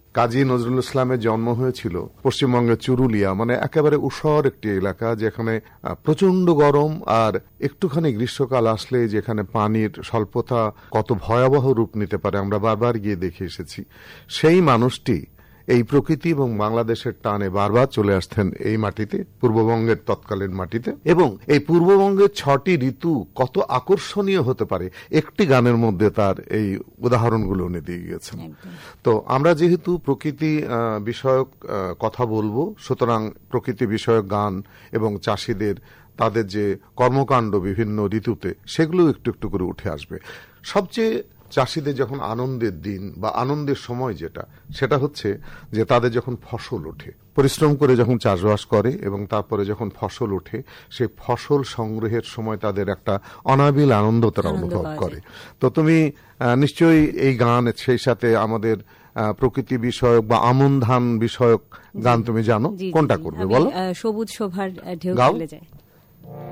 কাজী নজরুল ইসলামের জন্ম হয়েছিল পশ্চিমবঙ্গের চুরুলিয়া, মানে একেবারে উষর একটি এলাকা যেখানে প্রচন্ড গরম, আর একটুখানি গ্রীষ্মকাল আসলে যেখানে পানির স্বল্পতা কত ভয়াবহ রূপ নিতে পারে আমরা বারবার গিয়ে দেখে এসেছি। সেই মানুষটি এই প্রকৃতি এবং বাংলাদেশের টানে বারবার চলে আসতেন এই মাটিতে, পূর্ববঙ্গের তৎকালীন মাটিতে, এবং এই পূর্ববঙ্গের 6টি ঋতু কত আকর্ষণীয় হতে পারে একটি গানের মধ্যে তার এই উদাহরণগুলো উনি দিয়ে গিয়েছেন। তো আমরা যেহেতু প্রকৃতি বিষয়ক কথা বলবো, সুতরাং প্রকৃতি বিষয়ক গান এবং চাষিদের তাদের যে কর্মকাণ্ড বিভিন্ন ঋতুতে সেগুলো একটু একটু করে উঠে আসবে। সবচেয়ে চাষিদের যখন আনন্দের দিন বা আনন্দের সময় সেটা হচ্ছে যে তাদের যখন ফসল ওঠে, পরিশ্রম করে যখন চাষবাস করে এবং তারপরে যখন ফসল ওঠে, সেই ফসল সংগ্রহের সময় তাদের একটা অনাবিল আনন্দ তারা অনুভব করে। তো তুমি নিশ্চয়ই এই গান, সেই সাথে আমাদের প্রকৃতি বিষয়ক বা আমন ধান বিষয়ক গান তুমি জানো, কোনটা করবে বলো? সবুজ শোভার ঢেউ চলে যায়।